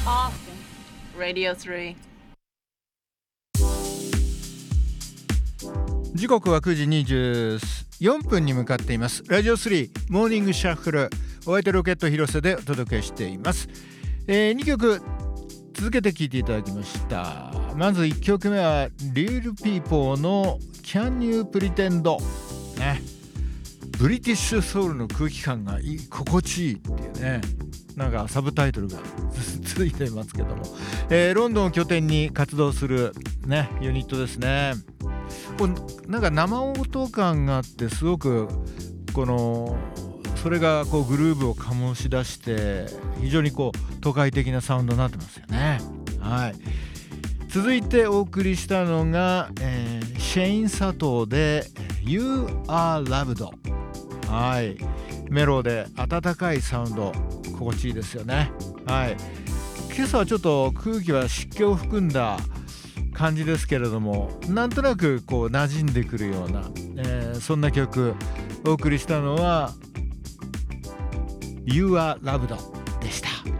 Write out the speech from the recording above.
Austin, Radio 3. 時刻は9時24分に向かっています。ラジオ3モーニングシャッフル、お相手ロケット広瀬でお届けしています。2曲続けて聴いていただきました。まず1曲目は Real People の Can You Pretend、ね、ブリティッシュソウルの空気感が心地いいっていうね、なんかサブタイトルがついていますけども、ロンドンを拠点に活動する、ね、ユニットですね。なんか生音感があって、すごくそれがこうグルーヴを醸し出して、非常にこう都会的なサウンドになってますよね。はい、続いてお送りしたのが、シェイン佐藤で You Are Loved。 はい、メロで温かいサウンド、心地いいですよね。はい、今朝はちょっと空気は湿気を含んだ感じですけれども、なんとなくこう馴染んでくるような、そんな曲お送りしたのは You Are Loved でした。